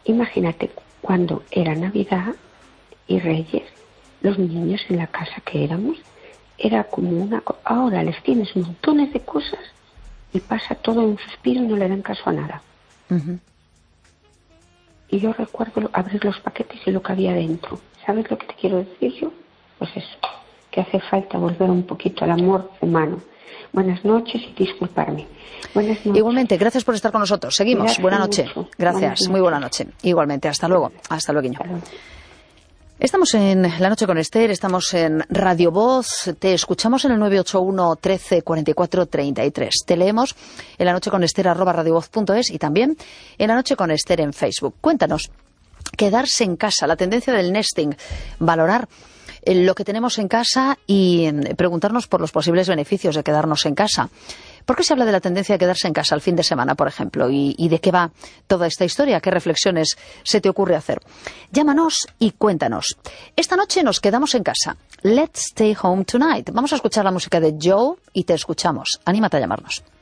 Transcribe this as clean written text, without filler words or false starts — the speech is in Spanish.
Imagínate, cuando era Navidad y Reyes, los niños en la casa que éramos, era como ahora les tienes montones de cosas y pasa todo en un suspiro y no le dan caso a nada. Y yo recuerdo abrir los paquetes y lo que había dentro. ¿Sabes lo que te quiero decir yo? Pues eso, que hace falta volver un poquito al amor humano. Buenas noches y disculparme. Buenas noches. Igualmente, gracias por estar con nosotros. Seguimos. Buenas noches. Gracias. Muy buena noche. Igualmente. Hasta luego. Hasta luego. Estamos en La Noche con Esther, estamos en Radio Voz, te escuchamos en el 981 13 44 33. Te leemos en lanocheconester@radiovoz.es y también en La Noche con Esther en Facebook. Cuéntanos, quedarse en casa, la tendencia del nesting, valorar lo que tenemos en casa y preguntarnos por los posibles beneficios de quedarnos en casa. ¿Por qué se habla de la tendencia de quedarse en casa el fin de semana, por ejemplo? ¿Y de qué va toda esta historia? ¿Qué reflexiones se te ocurre hacer? Llámanos y cuéntanos. Esta noche nos quedamos en casa. Let's stay home tonight. Vamos a escuchar la música de Joe y te escuchamos. Anímate a llamarnos.